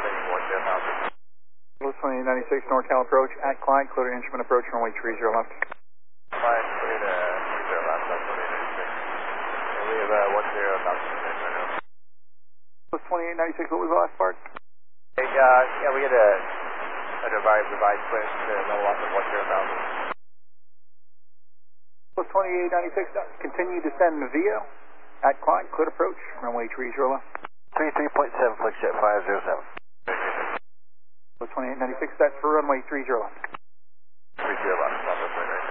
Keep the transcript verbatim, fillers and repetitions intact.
Plus twenty-eight ninety-six NorCal approach at Clyde, clear to instrument approach, runway three zero left. Clyde, clear to three zero left, that's twenty-eight ninety-six. And we have uh, one zero thousand right now. Plus twenty-eight ninety-six, what was the last part? Hey, uh, yeah, we had a, a revised, revised switch to level up at one zero thousand. Plus twenty-eight ninety-six, continue descend via at Clyde, clear to approach, runway three zero left. thirty-three point seven, FlexJet five zero seven. Plus twenty-eight ninety-six, that's for runway three zero left.